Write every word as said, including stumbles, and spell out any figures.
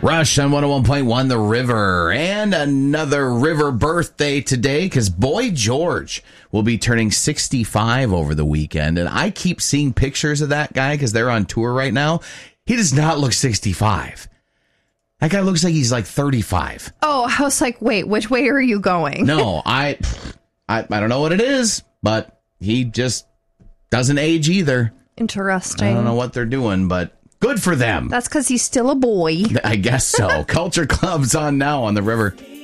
Rush on one oh one point one The River. And another River birthday today because Boy George will be turning sixty-five over the weekend. And I keep seeing pictures of that guy because they're on tour right now. He does not look sixty-five. That guy looks like he's like thirty-five. Oh, I was like, wait, which way are you going? No, I, I, I don't know what it is, but he just doesn't age either. Interesting. I don't know what they're doing, but good for them. That's because he's still a boy. I guess so. Culture Club's on now on The River.